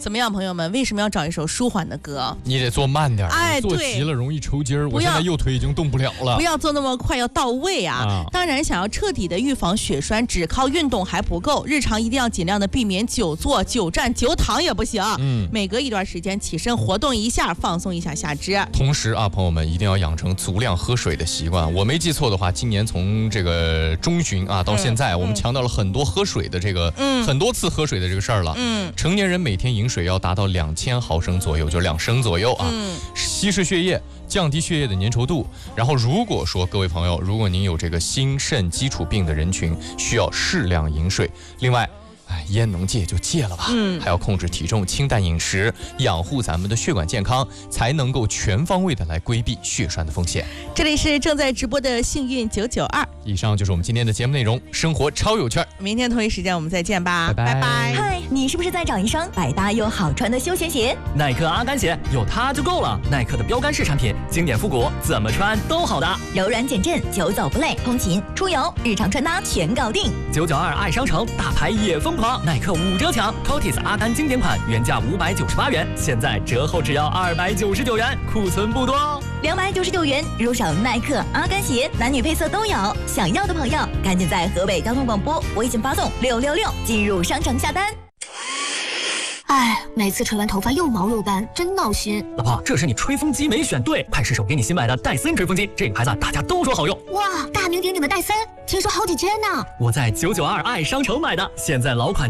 怎么样，朋友们？为什么要找一首舒缓的歌？ 你得做慢点，做对， 急了容易抽筋儿。我现在右腿已经动不了了。 不要做那么快，要到位啊！当然，想要彻底的预防血栓，只靠运动还不够，日常一定要尽量的避免久坐、久站、久躺也不行。每隔一段时间起身活动一下，放松一下下肢。 同时啊，朋友们一定要养成足量喝水的习惯。我没记错的话，今年从这个中旬啊到现在，我们强调了很多喝水的这个，很多次喝水的这个事儿了。成年人每天饮水要达到2000毫升左右，就2升左右啊，稀释血液，降低血液的粘稠度。然后如果说各位朋友，如果您有这个心肾基础病的人群，需要适量饮水。另外，烟能戒就戒了吧，还要控制体重，清淡饮食，养护咱们的血管健康，才能够全方位的来规避血栓的风险。 这里是正在直播的幸运992， 以上就是我们今天的节目内容，生活超有趣。 明天同一时间我们再见吧， 拜拜。 嗨，你是不是在找一双百搭又好穿的休闲鞋？ 耐克阿甘鞋有它就够了，耐克的标杆式产品，经典复古，怎么穿都好搭， 柔软减震，久走不累，通勤出游日常穿搭全搞定。 992爱商城大牌也疯狂，耐克5折抢 ，Cotis 阿甘经典款原价598元，现在折后只要299元，库存不多哦。 299元入手耐克阿甘鞋，男女配色都有，想要的朋友赶紧在河北交通广播微信发送666进入商城下单。 哎，每次吹完头发又毛又干，真闹心。 老婆，这是你吹风机没选对，快试手给你新买的戴森吹风机，这个牌子大家都说好用。 哇，大名鼎鼎的戴森，听说好几千呢。 我在992爱商城买的，现在老款